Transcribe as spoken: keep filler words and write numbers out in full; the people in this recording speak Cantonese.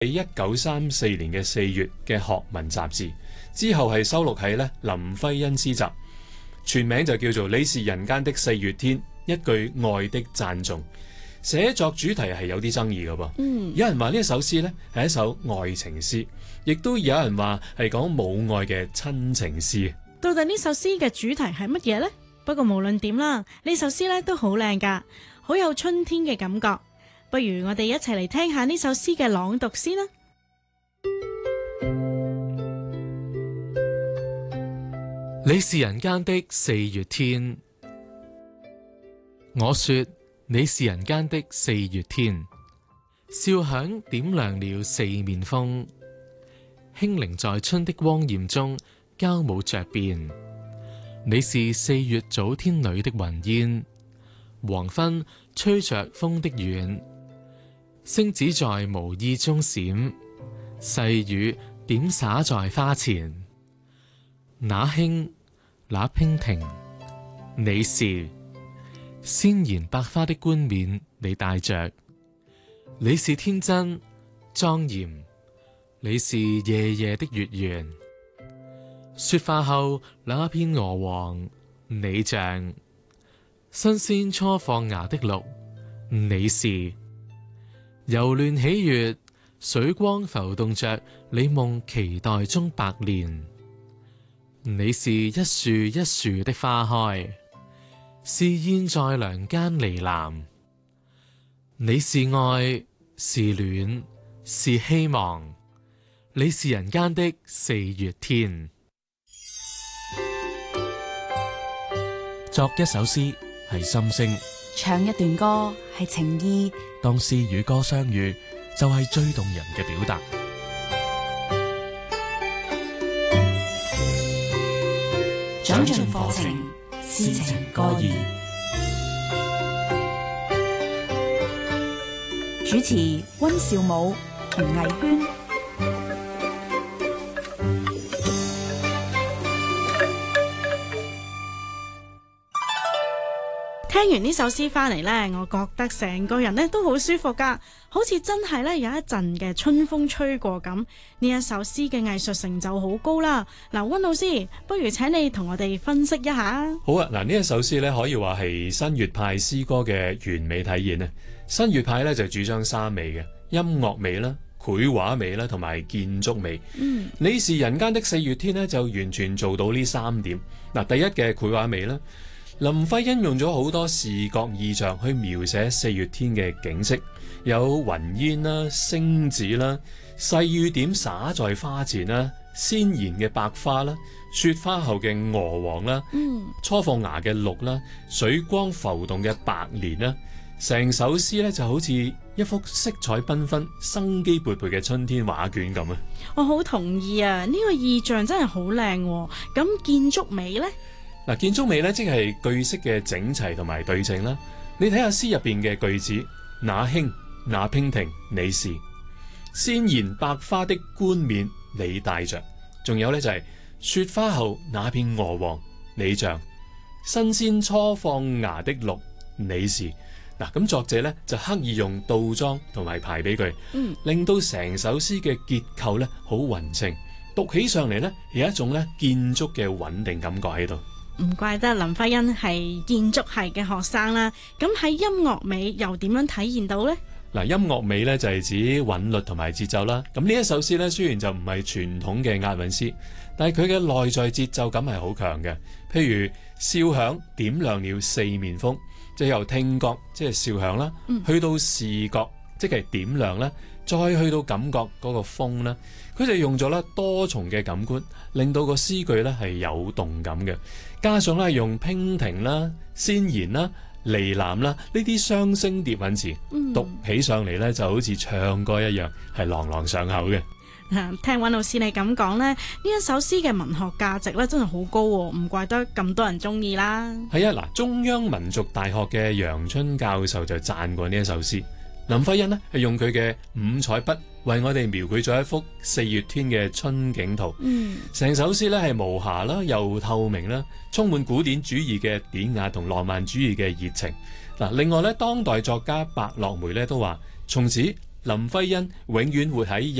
喺一九三四年嘅四月嘅學文雜誌，之後係收錄喺咧林徽因詩集，全名就叫做《你是人間的四月天》，一句愛的讚頌。寫作主題係有啲爭議嘅噃，嗯、有人話呢一首詩呢係一首愛情詩，亦都有人話係講母愛嘅親情詩。 到底呢首詩嘅主題係乜嘢呢？不過無論點啦，呢首詩呢都好靚噶，好有春天嘅感覺。不如我哋一齊嚟聽下呢首詩嘅朗讀先啦。 你是人間的四月天，我說你是人間的四月天，笑響點亮了四面風，輕靈在春的光艷中交舞着變。你是四月早天裏的雲煙，黃昏吹着風的遠，星子在無意中閃，細雨點灑在花前。那輕那娉婷，你是鮮妍百花的冠冕，你戴着。你是天真莊嚴，你是夜夜的月圓。雪化後那片鵝黃，你像新鮮初放芽的綠，你是柔嫩喜悅，水光浮動着你夢期待中百年。你是一樹一樹的花開，是現在梁間呢喃。你是愛，是暖，是希望，你是人間的四月天。 作一首詩係心聲， 唱一段歌係情意， 當詩與歌相遇，就係最動人嘅表達。 長進課程，詩情歌意。主持温兆武、洪藝軒。 聽完呢首詩翻嚟呢，我覺得成個人呢都好舒服噶，好似真係呢有一陣嘅春風吹過咁。呢一首詩嘅藝術成就好高啦。嗱，温老師，不如請你同我哋分析一下。 好啊，嗱，呢一首詩呢可以話係新月派詩歌嘅完美體現啊。新月派呢就主張三美嘅音樂美啦、繪畫美啦同埋建築美。嗯，你是人間的四月天呢就完全做到呢三點。嗱，第一嘅繪畫美啦。林徽因用咗好多視覺意象去描寫四月天嘅景色，有雲煙啦、星子啦、細雨點灑在花前啦、鮮妍嘅白花啦、雪花後嘅鵝黃啦、嗯、初放芽嘅綠啦、水光浮動嘅白蓮啦，成首詩咧就好似一幅色彩繽紛、生機勃勃嘅春天畫卷咁啊！ 我好同意啊，呢個意象真係好靚。咁建築美呢？ 嗱，建築美咧，即係句式嘅整齊同埋對稱啦。你睇下詩入邊嘅句子，那輕那娉婷，你是鮮妍百花的冠冕，你戴着。仲有咧就係、是、雪花後那片鵝黃，你像新鮮初放芽的綠，你是。嗱，咁作者咧就刻意用倒裝同埋排比句，嗯、令到成首詩嘅結構咧好勻稱，讀起上嚟咧有一種咧建築嘅穩定感覺喺度。 唔怪得林徽因係建築系嘅學生啦。咁喺音樂美又點樣體現到呢？ 嗱，音樂美咧就係指韻律同埋節奏啦。咁呢一首詩咧雖然就唔係傳統嘅押韻詩，但係佢嘅內在節奏感係好強嘅。譬如笑響點亮了四面風，即係由聽覺即係笑響啦，嗯、去到視覺即係點亮啦，再去到感覺嗰個風啦。佢就用咗咧多重嘅感官，令到個詩句咧係有動感嘅。加上咧用娉婷啦、鮮妍啦、呢喃啦呢啲雙聲疊韻詞，嗯、讀起上嚟咧就好似唱歌一樣，係朗朗上口嘅。 聽溫老師你咁講咧，呢一首詩嘅文學價值咧真係好高，唔怪得咁多人中意啦。 係啊，嗱，中央民族大學嘅楊春教授就讚過呢一首詩。林徽因呢係用佢嘅五彩筆為我哋描繪咗一幅四月天嘅春景圖。嗯，成首詩咧係無瑕啦，又透明啦，充滿古典主義嘅典雅同浪漫主義嘅熱情。嗱，另外咧，當代作家白落梅咧都話，從此林徽因永遠活喺